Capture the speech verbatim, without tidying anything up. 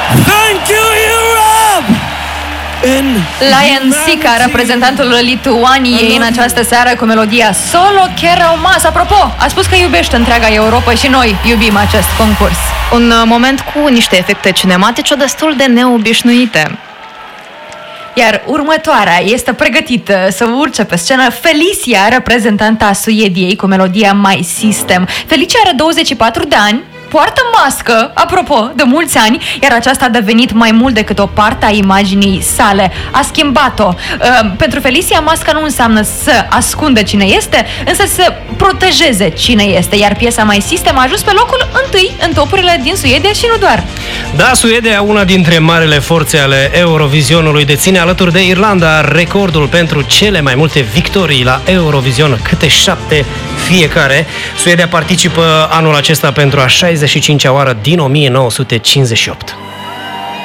Thank you, Europe! Lion Sika, reprezentantul Lituaniei în această seară cu melodia Solo Quiero Más. Apropo, a spus că iubește întreaga Europa și noi iubim acest concurs. Un moment cu niște efecte cinematice destul de neobișnuite. Iar următoarea este pregătită să urce pe scenă Felicia, reprezentanta Suediei cu melodia My System. Felicia are douăzeci și patru de ani, poartă mască, apropo, de mulți ani, iar aceasta a devenit mai mult decât o parte a imaginii sale. A schimbat-o. Uh, pentru Felicia, masca nu înseamnă să ascundă cine este, însă să protejeze cine este, iar piesa My System a ajuns pe locul întâi în topurile din Suedia și nu doar. Da, Suedia, una dintre marele forțe ale Eurovizionului, deține alături de Irlanda recordul pentru cele mai multe victorii la Eurovision, câte șapte fiecare. Suedia participă anul acesta pentru a șaizeci și cincea oară din o mie nouă sute cincizeci și opt.